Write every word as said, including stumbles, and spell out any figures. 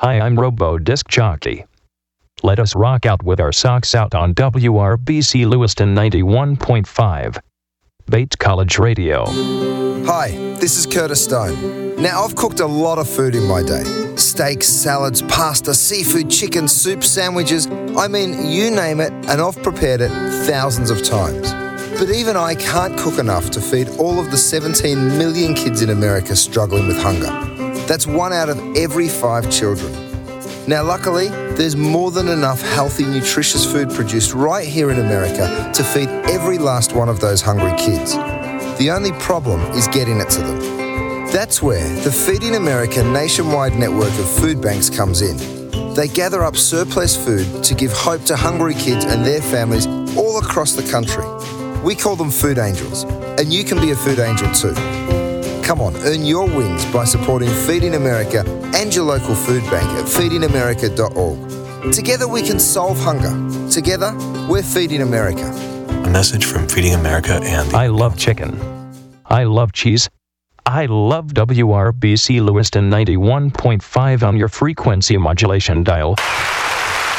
Hi, I'm Robo Disc Jockey. Let us rock out with our socks out on W R B C Lewiston ninety-one point five. Bates College Radio. Hi, this is Curtis Stone. Now, I've cooked a lot of food in my day. Steaks, salads, pasta, seafood, chicken, soup, sandwiches. I mean, you name it, and I've prepared it thousands of times. But even I can't cook enough to feed all of the seventeen million kids in America struggling with hunger. That's one out of every five children. Now, luckily, there's more than enough healthy, nutritious food produced right here in America to feed every last one of those hungry kids. The only problem is getting it to them. That's where the Feeding America nationwide network of food banks comes in. They gather up surplus food to give hope to hungry kids and their families all across the country. We call them food angels, and you can be a food angel too. Come on, earn your wings by supporting Feeding America and your local food bank at feeding america dot org. Together we can solve hunger. Together, we're Feeding America. A message from Feeding America and the... I love chicken. I love cheese. I love W R B C Lewiston ninety-one point five on your frequency modulation dial.